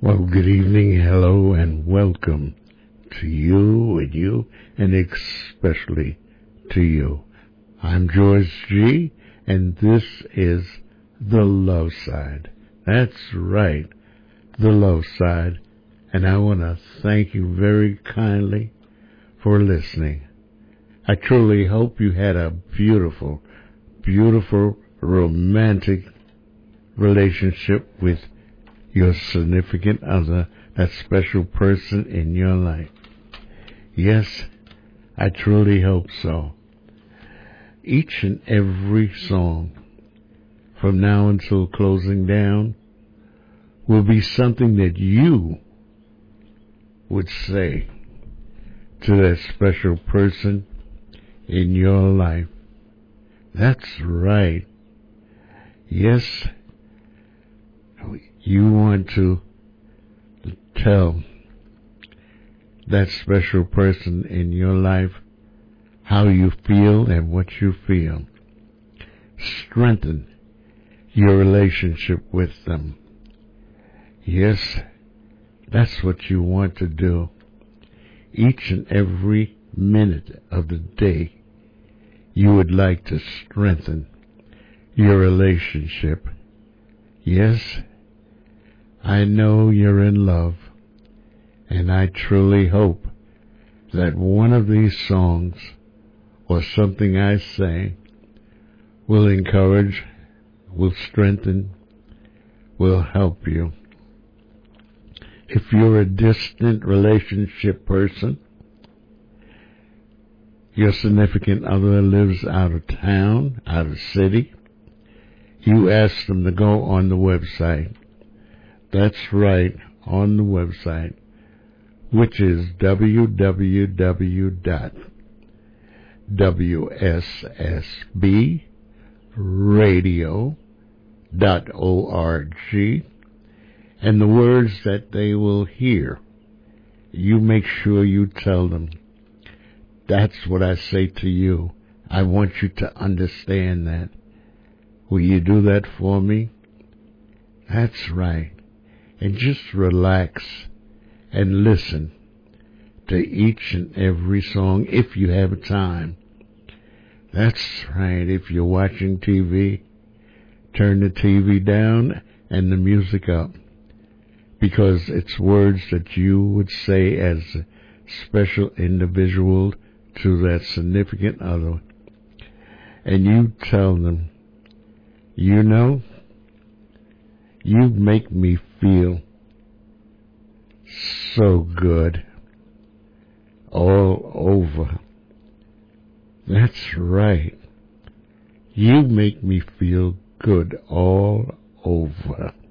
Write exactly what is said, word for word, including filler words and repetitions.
Well, good evening, hello, and welcome to you and you, and especially to you. I'm George G., and this is The Love Side. That's right, The Love Side, and I want to thank you very kindly for listening. I truly hope you had a beautiful, beautiful, romantic relationship with your significant other, that special person in your life. Yes, I truly hope so. Each and every song, from now until closing down, will be something that you would say to that special person in your life. That's right. Yes, you want to tell that special person in your life how you feel and what you feel. Strengthen your relationship with them. Yes, that's what you want to do. Each and every minute of the day, you would like to strengthen your relationship. Yes, I know you're in love, and I truly hope that one of these songs or something I say will encourage, will strengthen, will help you. If you're a distant relationship person, your significant other lives out of town, out of city, you ask them to go on the website. That's right, on the website, which is w w w dot w s s b radio dot org, and the words that they will hear, you make sure you tell them. That's what I say to you. I want you to understand that. Will you do that for me? That's right. And just relax and listen to each and every song if you have time. That's right. If you're watching T V, turn the T V down and the music up, because it's words that you would say as a special individual to that significant other. And you tell them, you know, you make me feel so good all over. That's right. You make me feel good all over.